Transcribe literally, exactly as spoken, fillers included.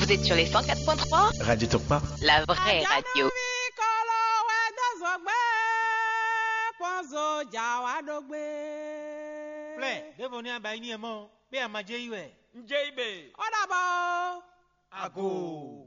Vous êtes sur les cent quatre point trois. Radio Tokpa. La vraie radio. Play, devons-nous abainer un mot, mais à ma J U E. J B. Ago.